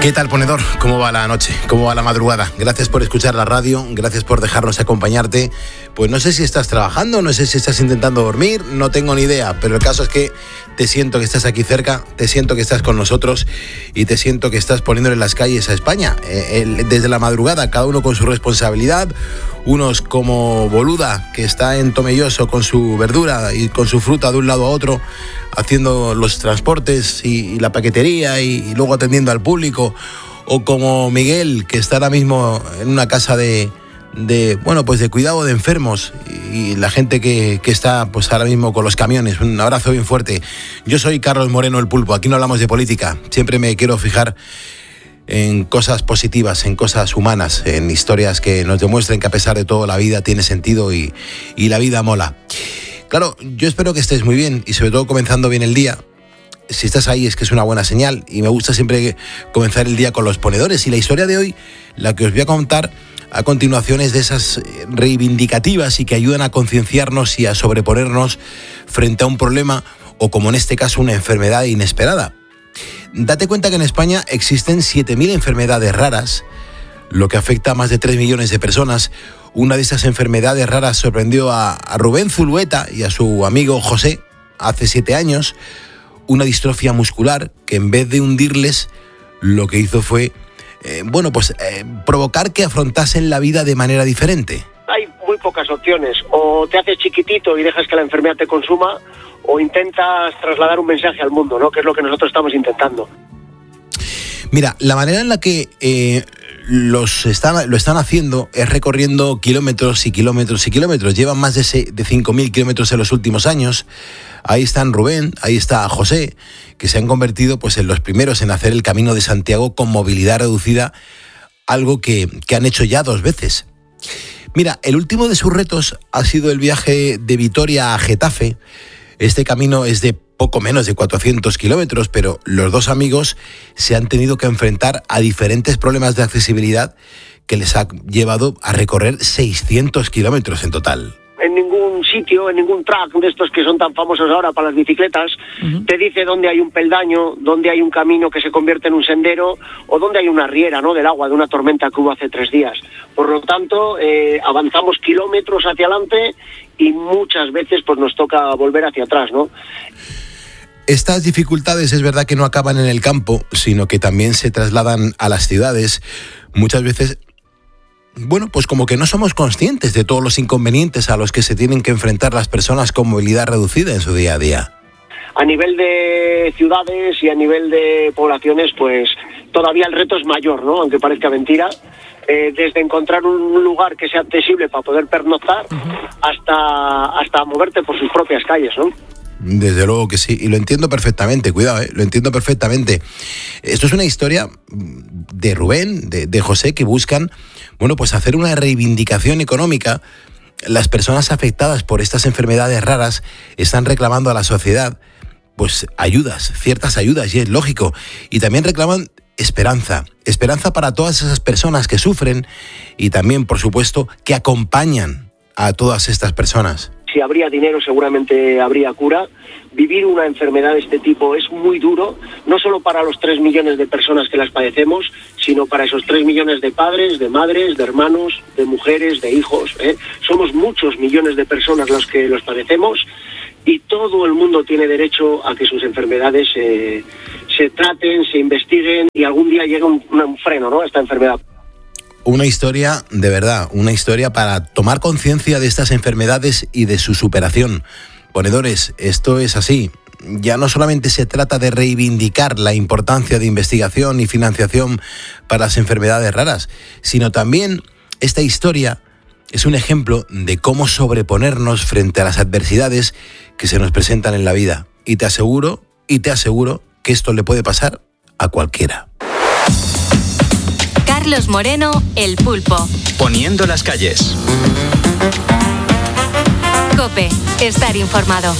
¿Qué tal, ponedor? ¿Cómo va la noche? ¿Cómo va la madrugada? Gracias por escuchar la radio, gracias por dejarnos acompañarte. Pues no sé si estás trabajando, no sé si estás intentando dormir, no tengo ni idea, pero el caso es que te siento que estás aquí cerca, te siento que estás con nosotros y te siento que estás poniéndole las calles a España. Desde la madrugada, cada uno con su responsabilidad, unos como Boluda, que está en Tomelloso con su verdura y con su fruta de un lado a otro, haciendo los transportes y la paquetería y luego atendiendo al público, o como Miguel, que está ahora mismo en una casa de cuidado de enfermos, y la gente que está pues ahora mismo con los camiones. Un abrazo bien fuerte. Yo soy Carlos Moreno, el Pulpo. Aquí no hablamos de política, siempre me quiero fijar en cosas positivas, en cosas humanas, en historias que nos demuestren que a pesar de todo la vida tiene sentido y la vida mola. Claro, yo espero que estés muy bien y sobre todo comenzando bien el día. Si estás ahí es que es una buena señal y me gusta siempre comenzar el día con los ponedores. Y la historia de hoy, la que os voy a contar a continuación, es de esas reivindicativas y que ayudan a concienciarnos y a sobreponernos frente a un problema o, como en este caso, una enfermedad inesperada. Date cuenta que en España existen 7.000 enfermedades raras, lo que afecta a más de 3 millones de personas. Una de esas enfermedades raras sorprendió a Rubén Zulueta y a su amigo José hace 7 años. Una distrofia muscular que, en vez de hundirles, lo que hizo fue provocar que afrontasen la vida de manera diferente. Hay muy pocas opciones. O te haces chiquitito y dejas que la enfermedad te consuma, o intentas trasladar un mensaje al mundo, ¿no? Que es lo que nosotros estamos intentando. Mira, la manera en la que lo están haciendo es recorriendo kilómetros y kilómetros y kilómetros. Llevan más de 5.000 kilómetros en los últimos años. Ahí están Rubén, ahí está José, que se han convertido pues en los primeros en hacer el Camino de Santiago con movilidad reducida, algo que han hecho ya 2 veces. Mira, el último de sus retos ha sido el viaje de Vitoria a Getafe. Este camino es de poco menos de 400 kilómetros, pero los 2 amigos se han tenido que enfrentar a diferentes problemas de accesibilidad que les ha llevado a recorrer 600 kilómetros en total. En ningún sitio, en ningún track de estos que son tan famosos ahora para las bicicletas, te dice dónde hay un peldaño, dónde hay un camino que se convierte en un sendero, o dónde hay una riera, ¿no?, del agua de una tormenta que hubo hace 3 días. Por lo tanto, avanzamos kilómetros hacia adelante y muchas veces pues nos toca volver hacia atrás, ¿no? Estas dificultades es verdad que no acaban en el campo, sino que también se trasladan a las ciudades. Muchas veces, pues como que no somos conscientes de todos los inconvenientes a los que se tienen que enfrentar las personas con movilidad reducida en su día a día. A nivel de ciudades y a nivel de poblaciones, pues todavía el reto es mayor, ¿no?, aunque parezca mentira. Desde encontrar un lugar que sea accesible para poder pernoctar hasta moverte por sus propias calles, ¿no? Desde luego que sí, y lo entiendo perfectamente, cuidado, lo entiendo perfectamente. Esto es una historia de Rubén, de José, que buscan, pues hacer una reivindicación económica. Las personas afectadas por estas enfermedades raras están reclamando a la sociedad, pues ayudas, ciertas ayudas, y es lógico, y también reclaman esperanza para todas esas personas que sufren y también, por supuesto, que acompañan a todas estas personas. Si habría dinero, seguramente habría cura. Vivir una enfermedad de este tipo es muy duro, no solo para los 3 millones de personas que las padecemos, sino para esos 3 millones de padres, de madres, de hermanos, de mujeres, de hijos. Somos muchos millones de personas los que los padecemos, y todo el mundo tiene derecho a que sus enfermedades se traten, se investiguen y algún día llegue un freno, ¿no?, a esta enfermedad. Una historia, de verdad, una historia para tomar conciencia de estas enfermedades y de su superación. Ponedores, esto es así. Ya no solamente se trata de reivindicar la importancia de investigación y financiación para las enfermedades raras, sino también esta historia es un ejemplo de cómo sobreponernos frente a las adversidades que se nos presentan en la vida. Y te aseguro que esto le puede pasar a cualquiera. Carlos Moreno, el Pulpo. Poniendo las calles. COPE, estar informado.